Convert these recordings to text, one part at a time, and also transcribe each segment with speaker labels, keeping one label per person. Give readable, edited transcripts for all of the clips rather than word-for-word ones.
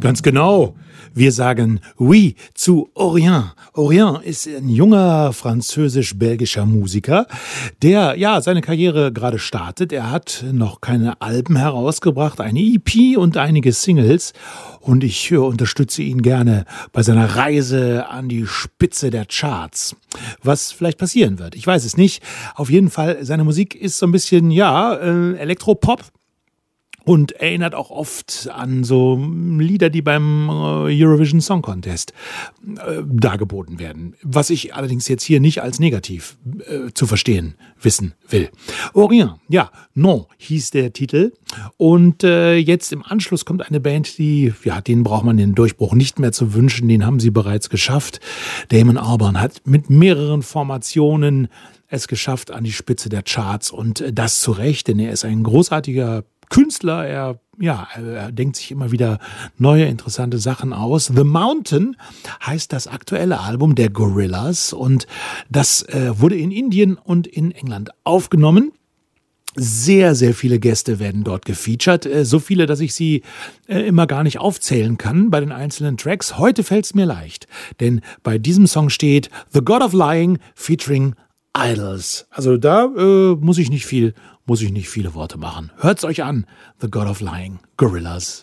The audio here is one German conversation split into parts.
Speaker 1: Ganz genau. Wir sagen oui zu Orient. Orient ist ein junger französisch-belgischer Musiker, der ja seine Karriere gerade startet. Er hat noch keine Alben herausgebracht, eine EP und einige Singles. Und ich unterstütze ihn gerne bei seiner Reise an die Spitze der Charts. Was vielleicht passieren wird, ich weiß es nicht. Auf jeden Fall, seine Musik ist so ein bisschen, Elektropop. Und erinnert auch oft an so Lieder, die beim Eurovision Song Contest dargeboten werden. Was ich allerdings jetzt hier nicht als negativ zu verstehen wissen will. Orient, ja, Non hieß der Titel. Und jetzt im Anschluss kommt eine Band, denen braucht man den Durchbruch nicht mehr zu wünschen. Den haben sie bereits geschafft. Damon Albarn hat mit mehreren Formationen es geschafft an die Spitze der Charts. Und das zu Recht, denn er ist ein großartiger Künstler, er denkt sich immer wieder neue, interessante Sachen aus. The Mountain heißt das aktuelle Album der Gorillaz und das wurde in Indien und in England aufgenommen. Sehr, sehr viele Gäste werden dort gefeatured. So viele, dass ich sie immer gar nicht aufzählen kann bei den einzelnen Tracks. Heute fällt es mir leicht, denn bei diesem Song steht The God of Lying featuring Idols. Also da muss ich nicht viele Worte machen. Hört's euch an. The God of Lying, Gorillaz.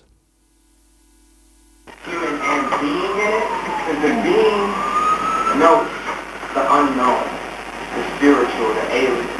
Speaker 2: Human and being in it, because the being knows the unknown, the spiritual, the alien.